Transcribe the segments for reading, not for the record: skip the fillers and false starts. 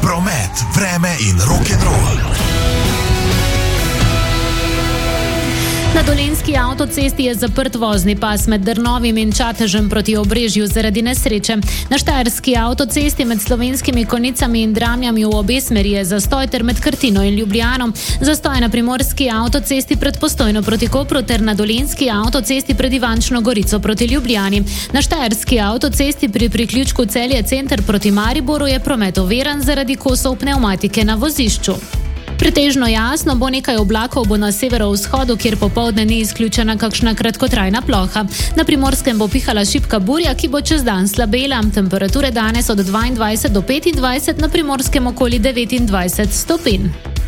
promet, vreme in rock'n'roll. Na dolenjski avtocesti je zaprt vozni pas med Drnovim in Čatežem proti Obrežju zaradi nesreče. Na štajerski avtocesti med Slovenskimi Konjicami in Dramljami v obe smeri je zastoj ter med Krtino in Ljubljano. Zastoj na primorski avtocesti pred Postojno proti Kopru ter na dolenjski avtocesti pred Ivančno Gorico proti Ljubljani. Na štajerski avtocesti pri priključku Celje center proti Mariboru je promet oviran zaradi kosov pnevmatike na vozišču. Pretežno jasno bo, nekaj oblakov bo na severovzhodu, kjer popoldne ni izključena kakšna kratkotrajna ploha. Na Primorskem bo pihala šibka burja, ki bo čez dan slabela. Temperature danes od 22 do 25, na Primorskem okoli 29 stopinj.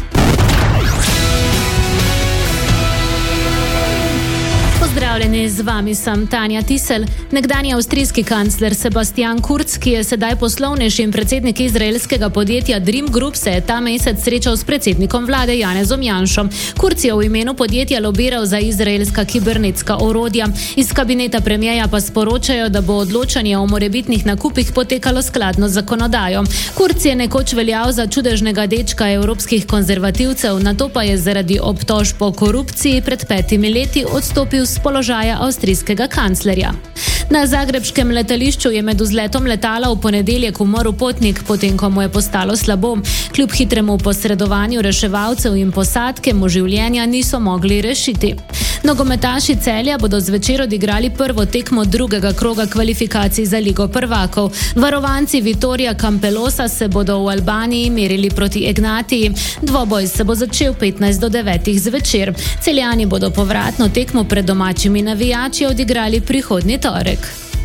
Pozdravljeni, z vami sem Tanja Tisel. Nekdanji avstrijski kancler Sebastian Kurz, ki je sedaj poslovnež in predsednik izraelskega podjetja Dream Group, se je ta mesec srečal s predsednikom vlade Janezom Janšom. Kurz je v imenu podjetja lobiral za izraelska kibernetska orodja. Iz kabineta premierja pa sporočajo, da bo odločanje o morebitnih nakupih potekalo skladno z zakonodajo. Kurz je nekoč veljal za čudežnega dečka evropskih konzervativcev, nato pa je zaradi obtožb o korupciji pred 5 leti odstopil z položaja avstrijskega kanclerja. Na zagrebškem letališču je med vzletom letala v ponedeljek umrl potnik, potem ko mu je postalo slabo. Kljub hitremu posredovanju reševalcev in posadke mu življenja niso mogli rešiti. Nogometaši Celja bodo zvečer odigrali prvo tekmo drugega kroga kvalifikacij za Ligo prvakov. Varovanci Vitorija Campelosa se bodo v Albaniji merili proti Ignatiji. Dvoboj se bo začel 15 do 9 zvečer. Celjani bodo povratno tekmo pred domačimi navijači odigrali prihodnji torek.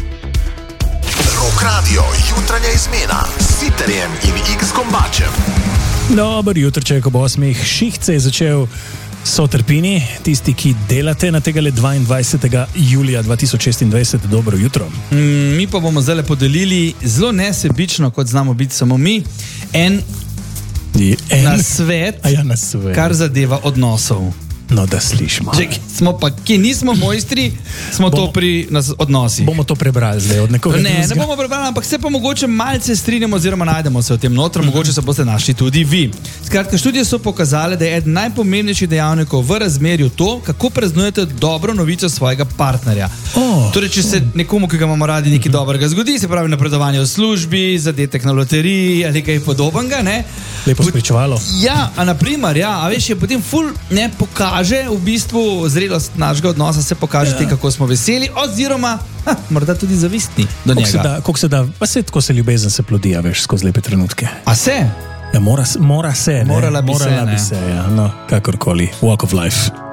Rock Radio, jutranja izmena s Siterjem in X-Kombačem. Dobar jutrček ob 8. Šiht se je začel. So trpini, tisti, ki delate na tega 22. julija 2026. Dobro jutro. Mi pa bomo zdaj podelili zelo nesebično, kot znamo biti samo mi, en nasvet, kar zadeva odnosov. No, da slišimo. Smo pa, ki nismo mojstri, smo to pri odnosih. Bomo to prebrali zdaj od nekoga? Ne bomo prebrali, ampak se pa mogoče malce strinjamo oziroma najdemo se v tem notro, mogoče se boste našli tudi vi. Skratka, študije so pokazale, da je eden najpomembnejših dejavnikov v razmerju to, kako praznujete dobro novico svojega partnerja. Torej, če se nekomu, ki ga imamo radi, nekaj dobrega zgodi, se pravi napredovanje v službi, zadetek na loteriji ali kaj podobnega, ne? Lepo spričevalo. Ja, a naprimer, a veš, je potem ful ne pokaže v bistvu zrelost našega odnosa, se pokaže tem, kako smo veseli, oziroma morda tudi zavistni do njega. Koliko se da, pa se tako se ljubezen se plodi, veš, skozi lepe trenutke. A se? Ja, mora se, ne? Morala bi se, ja, no, kakorkoli. Walk of life.